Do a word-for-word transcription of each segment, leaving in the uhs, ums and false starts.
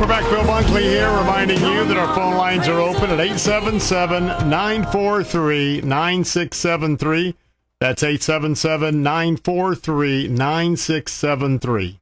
We're back. Bill Bunkley here, reminding you that our phone lines are open at eight seven seven, nine four three, nine six seven three. That's eight seven seven, nine four three, nine six seven three.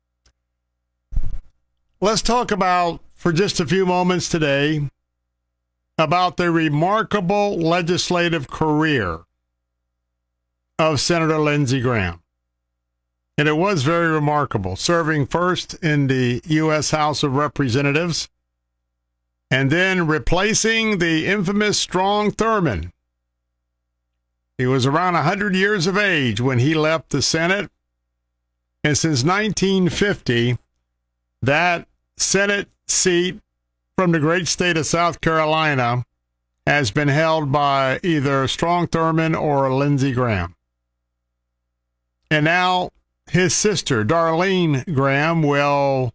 Let's talk about, for just a few moments today, about the remarkable legislative career of Senator Lindsey Graham. And it was very remarkable, serving first in the U S House of Representatives and then replacing the infamous Strom Thurmond. He was around one hundred years of age when he left the Senate. And since nineteen fifty, that Senate seat from the great state of South Carolina has been held by either Strom Thurmond or Lindsey Graham. And now his sister, Darlene Graham, will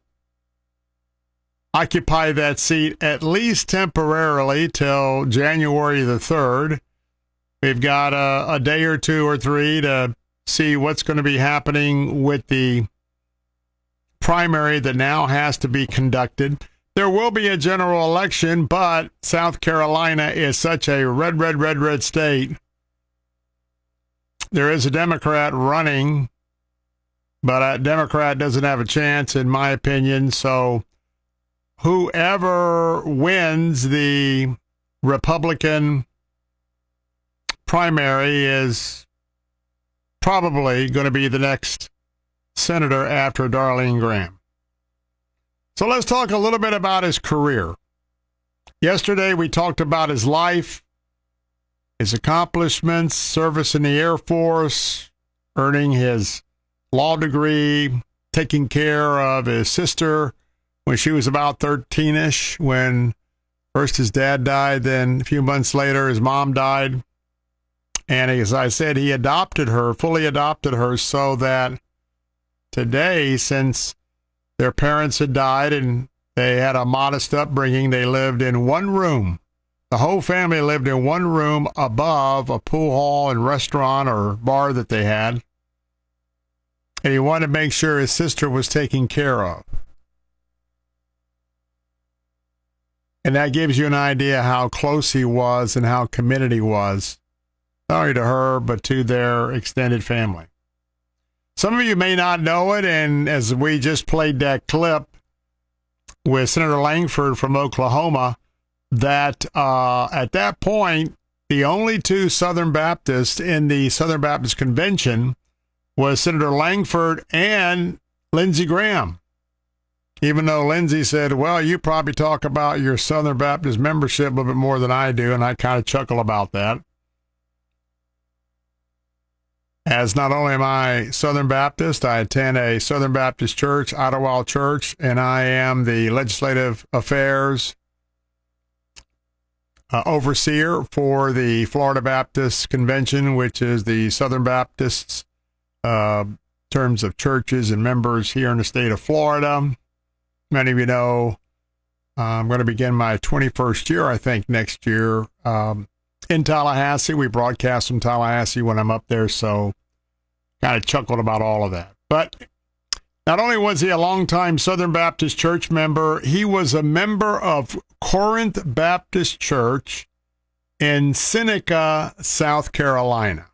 occupy that seat at least temporarily till January the third. We've got a, a day or two or three to see what's going to be happening with the primary that now has to be conducted. There will be a general election, but South Carolina is such a red, red, red, red state. There is a Democrat running, but a Democrat doesn't have a chance, in my opinion. So whoever wins the Republican primary is probably going to be the next senator after Darlene Graham. So let's talk a little bit about his career. Yesterday we talked about his life, his accomplishments, service in the Air Force, earning his law degree, taking care of his sister when she was about thirteen-ish, when first his dad died, then a few months later his mom died. And as I said, he adopted her, fully adopted her, so that today, since their parents had died and they had a modest upbringing, they lived in one room. The whole family lived in one room above a pool hall and restaurant or bar that they had. And he wanted to make sure his sister was taken care of. And that gives you an idea how close he was and how committed he was, not only to her, but to their extended family. Some of you may not know it, and as we just played that clip with Senator Langford from Oklahoma, that uh, at that point, the only two Southern Baptists in the Southern Baptist Convention was Senator Langford and Lindsey Graham. Even though Lindsey said, well, you probably talk about your Southern Baptist membership a little bit more than I do, and I kind of chuckle about that. As not only am I Southern Baptist, I attend a Southern Baptist church, Idlewild Church, and I am the legislative affairs uh, overseer for the Florida Baptist Convention, which is the Southern Baptists uh, in terms of churches and members here in the state of Florida. Many of you know uh, I'm going to begin my twenty-first year, I think, next year um, in Tallahassee. We broadcast from Tallahassee when I'm up there, so kind of chuckled about all of that. But not only was he a longtime Southern Baptist Church member, he was a member of Corinth Baptist Church in Seneca, South Carolina.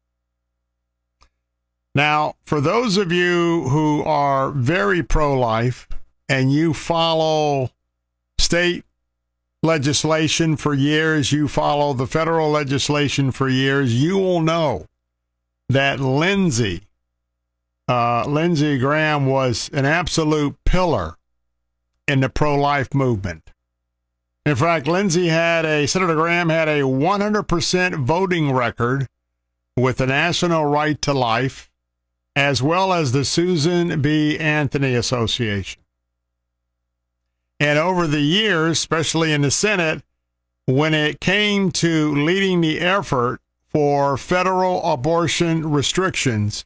Now, for those of you who are very pro-life and you follow state legislation for years, you follow the federal legislation for years, you will know that Lindsey, uh, Lindsey Graham was an absolute pillar in the pro-life movement. In fact, Lindsey had a, Senator Graham had a one hundred percent voting record with the National Right to Life, as well as the Susan B. Anthony Association. And over the years, especially in the Senate, when it came to leading the effort for federal abortion restrictions,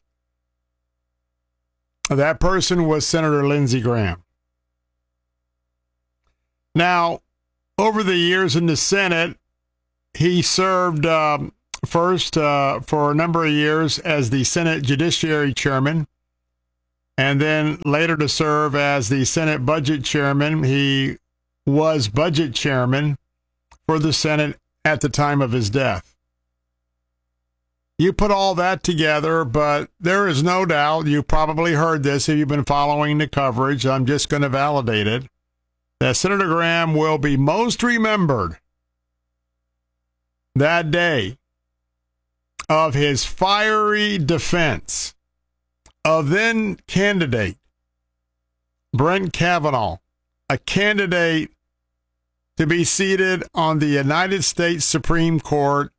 that person was Senator Lindsey Graham. Now, over the years in the Senate, he served um, first uh, for a number of years as the Senate Judiciary Chairman. and then later to serve as the Senate Budget Chairman. He was Budget Chairman for the Senate at the time of his death. You put all that together, but there is no doubt, you probably heard this if you've been following the coverage, I'm just going to validate it, that Senator Graham will be most remembered that day of his fiery defense of then candidate Brett Kavanaugh, a candidate to be seated on the United States Supreme Court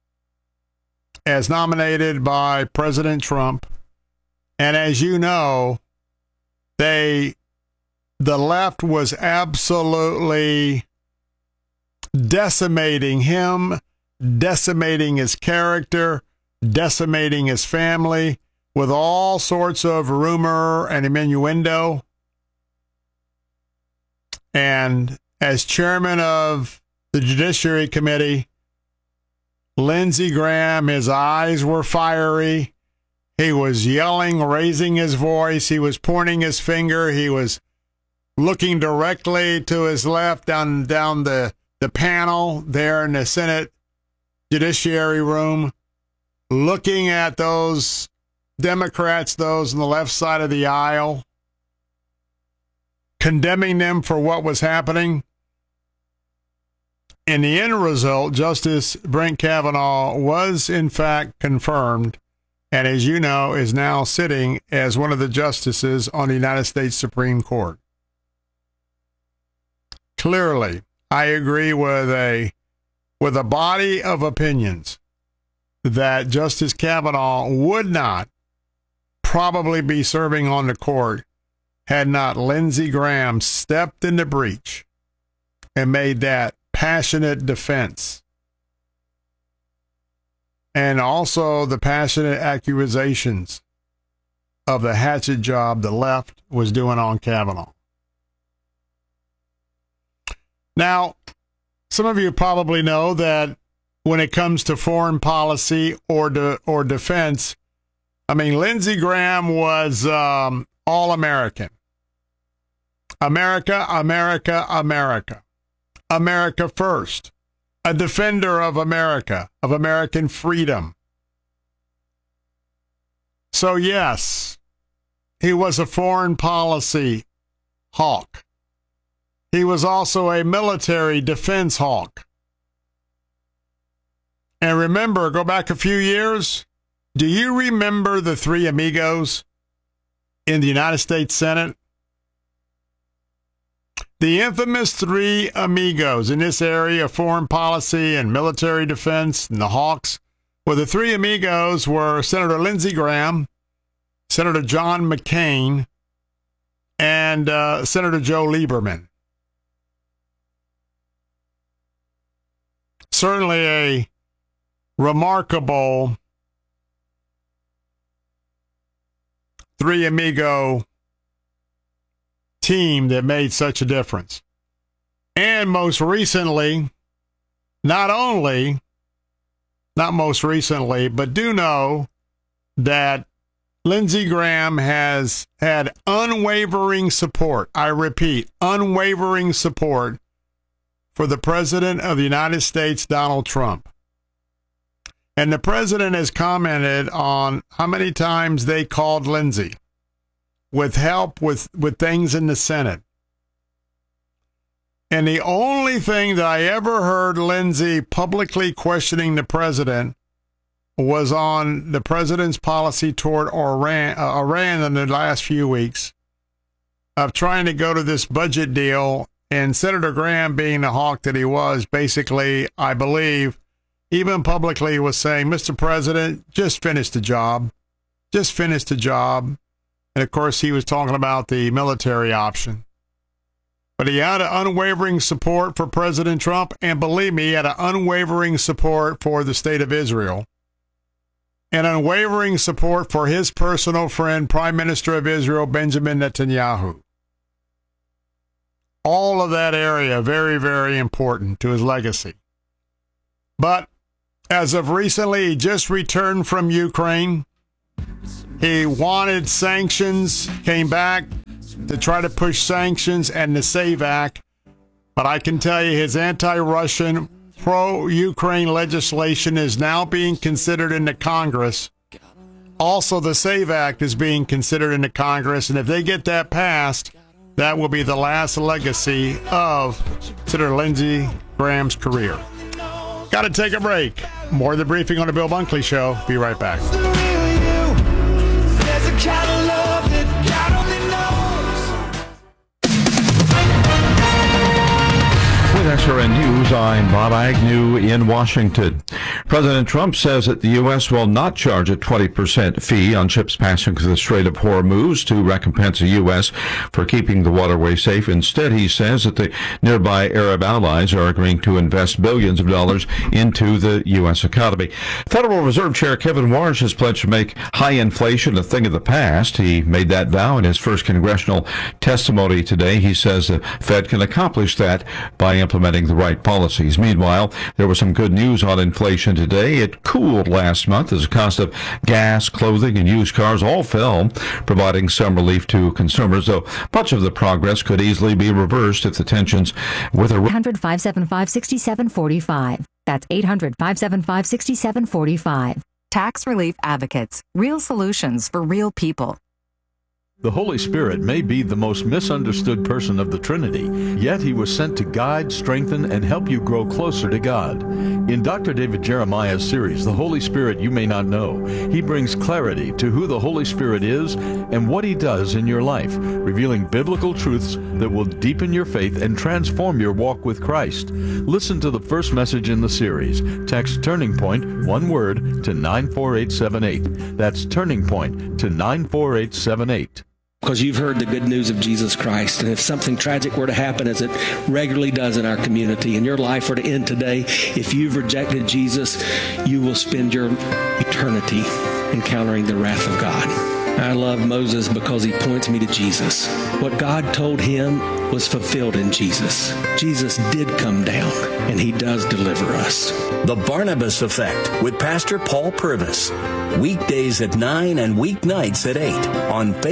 as nominated by President Trump. And as you know, they the left was absolutely decimating him, decimating his character, decimating his family with all sorts of rumor and innuendo. And as chairman of the Judiciary Committee, Lindsey Graham, his eyes were fiery. He was yelling, raising his voice. He was pointing his finger. He was looking directly to his left down, down the, the panel there in the Senate Judiciary Room, looking at those Democrats, those on the left side of the aisle, condemning them for what was happening. In the end result, Justice Brett Kavanaugh was in fact confirmed, and as you know, is now sitting as one of the justices on the United States Supreme Court. Clearly, I agree with a with a body of opinions that Justice Kavanaugh would not probably be serving on the court had not Lindsey Graham stepped in the breach and made that passionate defense, and also the passionate accusations of the hatchet job the left was doing on Kavanaugh. Now, some of you probably know that when it comes to foreign policy or de- or defense, I mean, Lindsey Graham was um, all-American. America, America, America. America first, a defender of America, of American freedom. So yes, he was a foreign policy hawk. He was also a military defense hawk. And remember, go back a few years, do you remember the three amigos in the United States Senate? The infamous three amigos in this area of foreign policy and military defense and the hawks. Well, the three amigos were Senator Lindsey Graham, Senator John McCain, and uh, Senator Joe Lieberman. Certainly a remarkable three amigo team that made such a difference. And most recently, not only, not most recently, but do know that Lindsey Graham has had unwavering support. I repeat, unwavering support for the President of the United States, Donald Trump. And the President has commented on how many times they called Lindsey with help with, with things in the Senate. And the only thing that I ever heard Lindsey publicly questioning the president was on the president's policy toward Iran, uh, Iran in the last few weeks of trying to go to this budget deal. And Senator Graham, being the hawk that he was, basically, I believe, even publicly was saying, Mister President, just finish the job. Just finish the job. And, of course, he was talking about the military option. But he had an unwavering support for President Trump, and believe me, he had an unwavering support for the state of Israel, and unwavering support for his personal friend, Prime Minister of Israel, Benjamin Netanyahu. All of that area, very, very important to his legacy. But as of recently, he just returned from Ukraine. He wanted sanctions, came back to try to push sanctions and the SAVE Act. But I can tell you his anti-Russian, pro-Ukraine legislation is now being considered in the Congress. Also, the SAVE Act is being considered in the Congress. And if they get that passed, that will be the last legacy of Senator Lindsey Graham's career. Got to take a break. More of the briefing on the Bill Bunkley Show. Be right back. With S R N News, I'm Bob Agnew in Washington. President Trump says that the U S will not charge a twenty percent fee on ships passing through the Strait of Hormuz to recompense the U S for keeping the waterway safe. Instead, he says that the nearby Arab allies are agreeing to invest billions of dollars into the U S economy. Federal Reserve Chair Kevin Warsh has pledged to make high inflation a thing of the past. He made that vow in his first congressional testimony today. He says the Fed can accomplish that by implementing the right policies. Meanwhile, there was some good news on inflation today. It cooled last month as the cost of gas, clothing, and used cars all fell, providing some relief to consumers, though much of the progress could easily be reversed if the tensions with a... eight hundred, five seven five, six seven four five. That's eight hundred, five seven five, six seven four five. Tax Relief Advocates. Real solutions for real people. The Holy Spirit may be the most misunderstood person of the Trinity, yet he was sent to guide, strengthen, and help you grow closer to God. In Doctor David Jeremiah's series, The Holy Spirit You May Not Know, he brings clarity to who the Holy Spirit is and what he does in your life, revealing biblical truths that will deepen your faith and transform your walk with Christ. Listen to the first message in the series. Text Turning Point, one word, to nine four eight seven eight. That's Turning Point to nine four eight seven eight. Because you've heard the good news of Jesus Christ. And if something tragic were to happen, as it regularly does in our community, and your life were to end today, if you've rejected Jesus, you will spend your eternity encountering the wrath of God. I love Moses because he points me to Jesus. What God told him was fulfilled in Jesus. Jesus did come down, and he does deliver us. The Barnabas Effect with Pastor Paul Purvis. Weekdays at nine and weeknights at eight on Facebook.